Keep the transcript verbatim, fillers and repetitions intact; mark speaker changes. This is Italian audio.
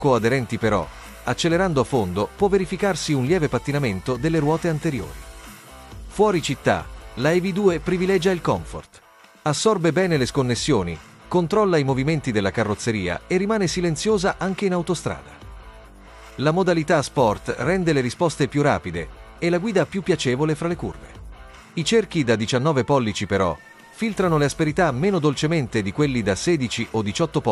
Speaker 1: Coaderenti però, accelerando a fondo può verificarsi un lieve pattinamento delle ruote anteriori. Fuori città, la E V due privilegia il comfort. Assorbe bene le sconnessioni, controlla i movimenti della carrozzeria e rimane silenziosa anche in autostrada. La modalità Sport rende le risposte più rapide e la guida più piacevole fra le curve. I cerchi da diciannove pollici però filtrano le asperità meno dolcemente di quelli da sedici o diciotto pollici.